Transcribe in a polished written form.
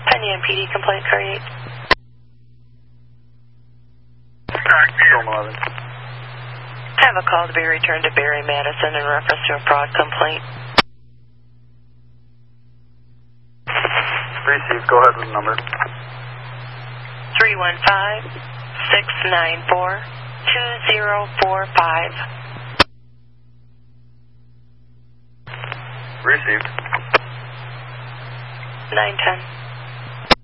Penny MPD complaint create. Storm 11. I have a call to be returned to Barry Madison in reference to a fraud complaint. Received. Go ahead with the number. 315-694-2045. Received. 910.